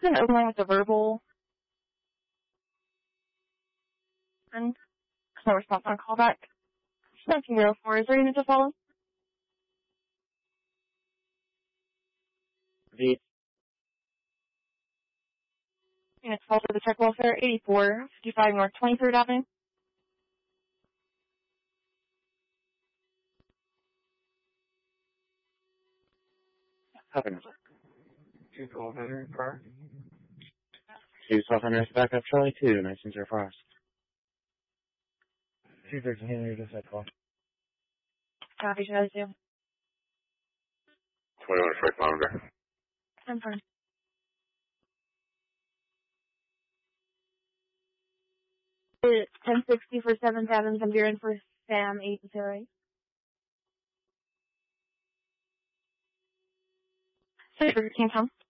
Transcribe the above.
Then open line with the verbal. And no response on callback. 1904, is there unit to follow? V. Unit to follow to the check welfare, 8455 North 23rd Avenue. Happening. 21200 car. 21200 back up Charlie 2, nice and zero frost. 213 just that call. Copy, should I do? 21 strike monitor. Confirm. It's 1060 for 7 Adams. I'm here in for Sam 808. So, King Tom.